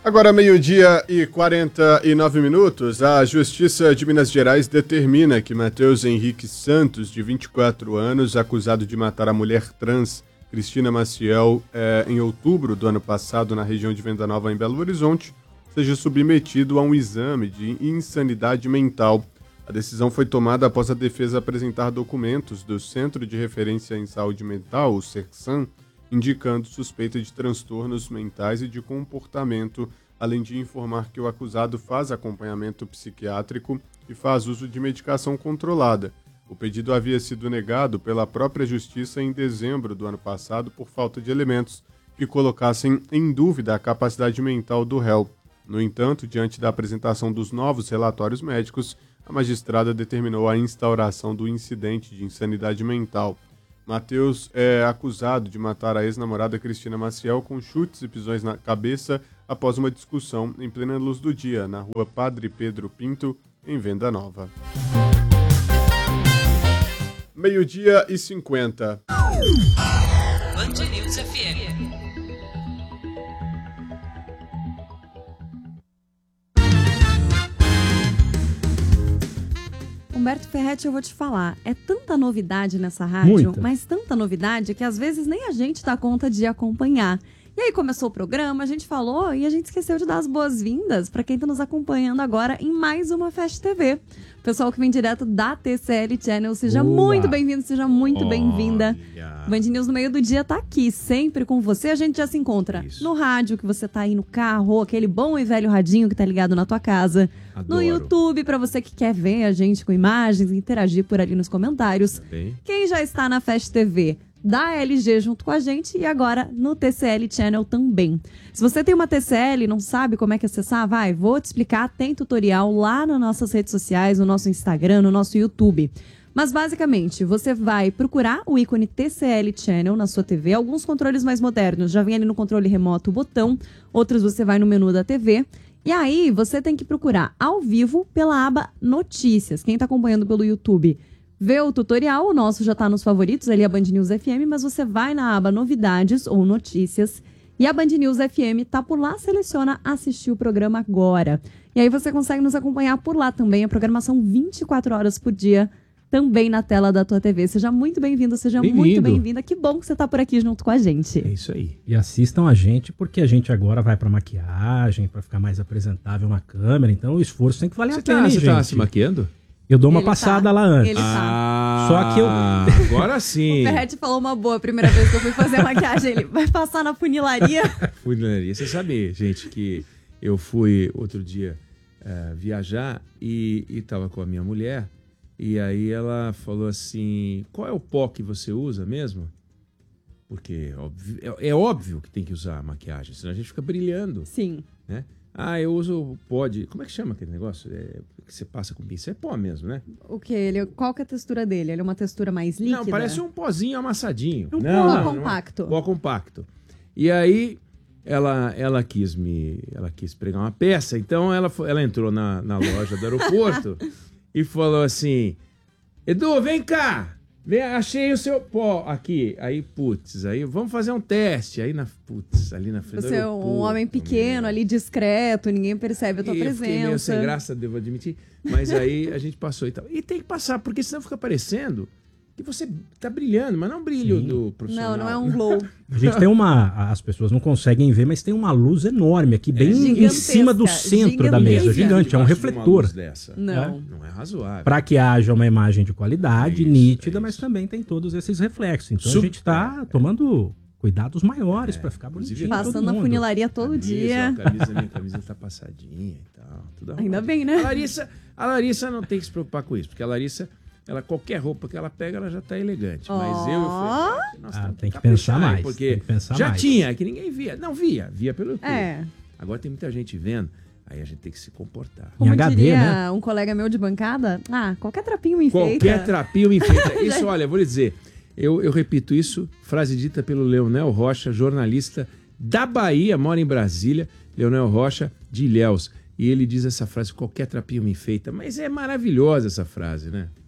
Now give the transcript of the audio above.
Agora, 12h49, a Justiça de Minas Gerais determina que Matheus Henrique Santos, de 24 anos, acusado de matar a mulher trans Cristina Maciel em outubro do ano passado na região de Venda Nova, em Belo Horizonte, seja submetido a um exame de insanidade mental. A decisão foi tomada após a defesa apresentar documentos do Centro de Referência em Saúde Mental, o CERSAM, indicando suspeita de transtornos mentais e de comportamento, além de informar que o acusado faz acompanhamento psiquiátrico e faz uso de medicação controlada. O pedido havia sido negado pela própria Justiça em dezembro do ano passado por falta de elementos que colocassem em dúvida a capacidade mental do réu. No entanto, diante da apresentação dos novos relatórios médicos, a magistrada determinou a instauração do incidente de insanidade mental. Matheus é acusado de matar a ex-namorada Cristina Maciel com chutes e pisões na cabeça após uma discussão em plena luz do dia, na rua Padre Pedro Pinto, em Venda Nova. 12h50. Band News FM. Humberto Ferretti, eu vou te falar, é tanta novidade nessa rádio, Muita. mas tanta novidade que às vezes nem a gente dá conta de acompanhar. E aí começou o programa, a gente falou e a gente esqueceu de dar as boas-vindas para quem está nos acompanhando agora em mais uma Fast TV. Pessoal que vem direto da TCL Channel, seja muito bem-vindo, seja muito bem-vinda. Band News no meio do dia tá aqui, sempre com você. A gente já se encontra no rádio, que você tá aí no carro, aquele bom e velho radinho que tá ligado na tua casa. Adoro. No YouTube, para você que quer ver a gente com imagens, interagir por ali nos comentários. Quem já está na Fast TV, da LG junto com a gente e agora no TCL Channel também. Se você tem uma TCL e não sabe como é que acessar, vou te explicar, tem tutorial lá nas nossas redes sociais, no nosso Instagram, no nosso YouTube. Mas basicamente, você vai procurar o ícone TCL Channel na sua TV. Alguns controles mais modernos já vem ali no controle remoto o botão, outros você vai no menu da TV. E aí você tem que procurar ao vivo pela aba Notícias. Quem está acompanhando pelo YouTube vê o tutorial, o nosso já está nos favoritos, ali é a Band News FM, mas você vai na aba Novidades ou Notícias e a Band News FM tá por lá, seleciona assistir o programa agora. E aí você consegue nos acompanhar por lá também, a programação 24 horas por dia, também na tela da tua TV. Seja muito bem-vindo, seja muito bem-vinda. Que bom que você tá por aqui junto com a gente. É isso aí. E assistam a gente, porque a gente agora vai pra maquiagem, pra ficar mais apresentável na câmera, então o esforço tem que valer a pena, hein, gente? Você tá se maquiando? Eu dou uma Ele passada tá. lá antes. Ele tá. Só que eu... Agora sim. O Ferretti falou uma boa a primeira vez que eu fui fazer a maquiagem. Ele vai passar na funilaria. Funilaria. Você sabe, gente, que eu fui outro dia viajar e tava com a minha mulher. E aí ela falou assim, qual é o pó que você usa mesmo? Porque é óbvio que tem que usar maquiagem, senão a gente fica brilhando. Sim. Né? Ah, eu uso pó de... Como é que chama aquele negócio? Que você passa com pincel? É pó mesmo, né? O que? Qual que é a textura dele? Ele é uma textura mais líquida? Não, parece um pozinho amassadinho. Pó compacto. Pó compacto. E aí, ela quis pregar uma peça, então ela entrou na loja do aeroporto e falou assim, Edu, vem cá! Achei o seu pó aqui. Aí, aí vamos fazer um teste. Aí, ali na frente Você é um homem pequeno, ali discreto, ninguém percebe a tua presença. Fiquei meio sem graça, devo admitir. Mas aí a gente passou e tal. E tem que passar, porque senão fica parecendo que você tá brilhando, mas não brilho do profissional. Não é um glow. A gente tem as pessoas não conseguem ver, mas tem uma luz enorme aqui, bem em cima do centro da mesa. Gigante, é um refletor. Não é razoável. Para que haja uma imagem de qualidade, nítida, mas também tem todos esses reflexos. Então a gente tá tomando cuidados maiores para ficar bonitinho. Passando na funilaria todo dia. Minha camisa tá passadinha e tal. Tudo Ainda bem, né? A Larissa não tem que se preocupar com isso, porque a Larissa... qualquer roupa que ela pega, ela já tá elegante. Mas eu e o Ferretti, tem que pensar mais. Porque já tinha, que ninguém via. Não, via pelo YouTube. Agora tem muita gente vendo, aí a gente tem que se comportar. Como em HD, diria né? um colega meu de bancada, qualquer trapinho me enfeita. Qualquer trapinho me enfeita. Isso, olha, vou lhe dizer, eu repito isso, frase dita pelo Leonel Rocha, jornalista da Bahia, mora em Brasília, Leonel Rocha, de Ilhéus. E ele diz essa frase, qualquer trapinho me enfeita. Mas é maravilhosa essa frase, né?